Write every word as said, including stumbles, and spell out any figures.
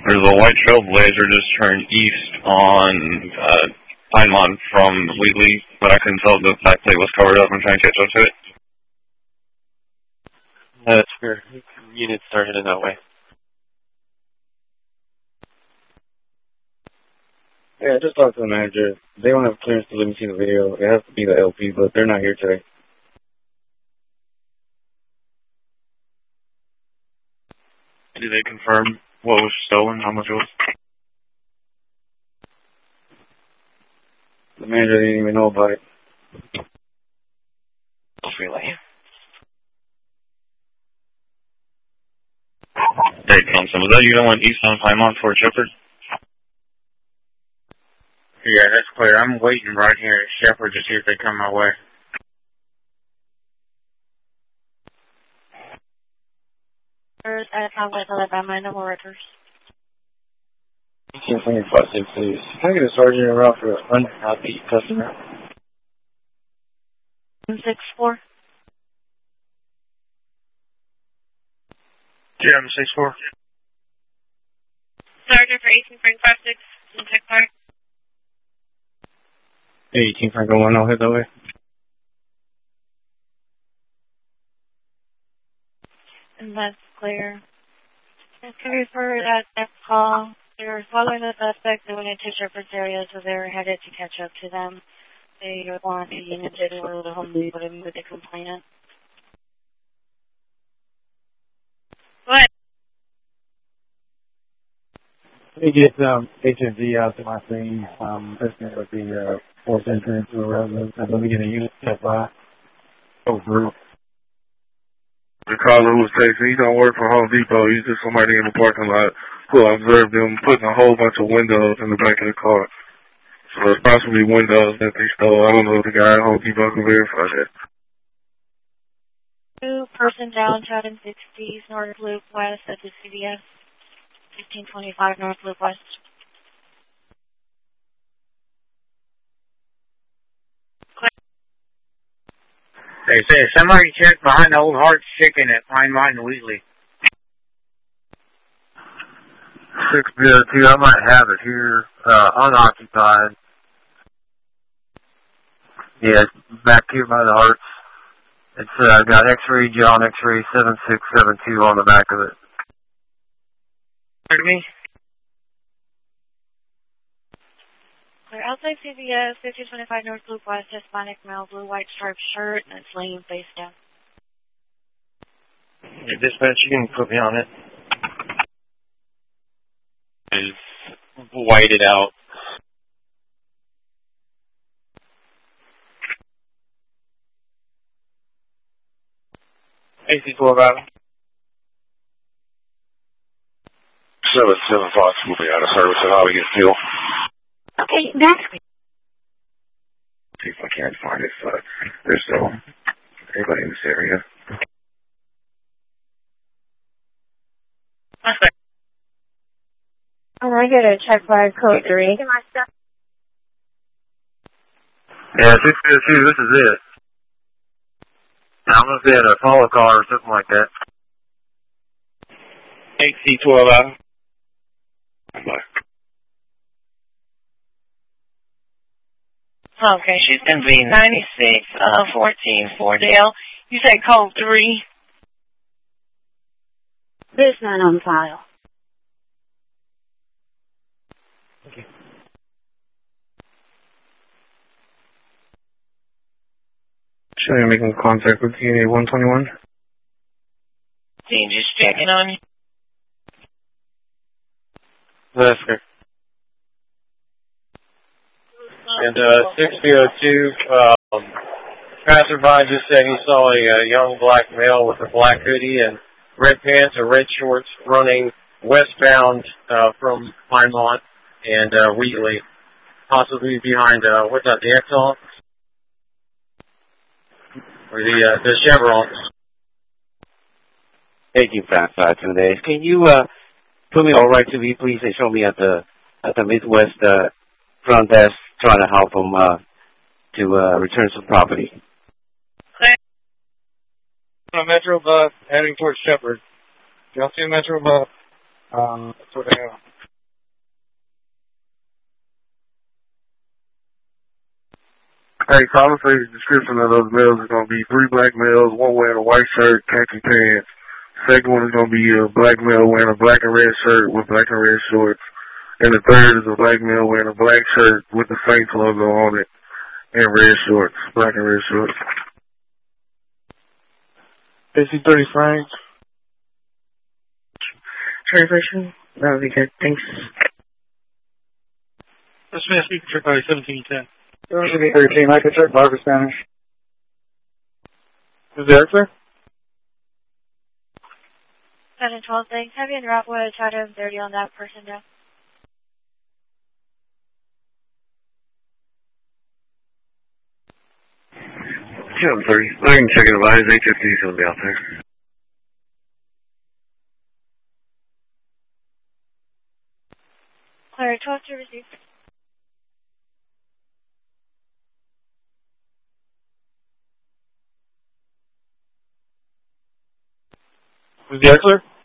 There's a white Trailblazer just turned east on uh, Pinemont from Wheatley, but I couldn't tell if the back plate was covered up. I'm trying to catch up to it. That's fair. Units start heading that way. Yeah, just talk to the manager. They don't have clearance to let me see the video. It has to be the L P, but they're not here today. Did they confirm what was stolen, how much it was? The manager didn't even know about it. Relay. Great, Thompson. Was that you that went east on Pinemont for Shepherd? Yeah, that's clear. I'm waiting right here at Shepherd to see if they come my way. At Congress Alabama, no more records. eighteen twenty-five, six, please. Can I get a sergeant around for an unhappy customer? one six four. Yeah, I'm six four. Sergeant for eighteen twenty-five, six, in Tech Park. eighteen Franklin one, I'll head that way. And that's clear. Okay, for that next call, they were following the suspect. They went into Shepherd's area, so they were headed to catch up to them. They want a unit to order the home lead with the complainant. What? Let me get um, H M V out to my scene. Um, this thing would be uh, forced entry into a residence. And let me get a unit step by. Go through. The caller who was texting, he don't work for Home Depot. He's just somebody in the parking lot who observed them putting a whole bunch of windows in the back of the car. So it's possibly windows that they stole. I don't know if the guy at Home Depot can verify that. Two person down, Chatham sixties, North Loop West at the C V S. fifteen twenty-five North Loop West. They say somebody checked behind the old Hart's Chicken at Pinemont and Wheatley. six zero two, I might have it here, uh, unoccupied. Yeah, back here by the Hart's. It's, uh, got X-ray John, X-ray seven six seven two on the back of it. Pardon me? Clear outside C V S, fifteen twenty-five North Loop West, Hispanic male, blue white striped shirt, and it's laying face down. Hey, dispatch, you can put me on it. It's whited out. A C twelve out. seven seven Fox will be out of service at how we get fuel. Okay, that's good. See if I can't find it. Uh, there's no anybody in this area. Oh, I get a check by code three. Yeah, six zero two, this is it. I'm going to say a follow car or something like that. A C twelve out. Bye. Okay, she's going to be ninety-six, uh, fourteen, Fordale. You say code three? This not on file. Okay. Should I making contact with T N A one twenty-one? See, just checking on you. That's fair. And uh, six zero two, um, passerby just said he saw a, a young black male with a black hoodie and red pants or red shorts running westbound uh, from Pinemont and uh, Wheatley, possibly behind, uh, what's that, the Exxon? Or the, uh, the Chevron. Thank you, Fast Five Two Days. Can you uh, put me all right to me, please, and show me at the at the Midwest uh, front desk, trying to help them uh, to uh, return some property. A Metro bus heading towards Shepherd. Do y'all see a Metro bus? Um, that's what they have. Hey, caller, say the description of those males is going to be three black males, one wearing a white shirt, khaki pants. Second one is going to be a black male wearing a black and red shirt with black and red shorts. And the third is a black male wearing a black shirt with the Saints logo on it and red shorts, black and red shorts. A C thirty Frank. Translation? That would be good. Thanks. This man speaking check by seventeen ten. Yours will be thirteen. I can check bar for Spanish. Is that, sir? seven twelve, thanks. Have you en route with Chatham thirty on that person now? Chatham thirty. I can check it advise. eight fifty is going to be out there. Clear, twelve to receive. Is that, sir?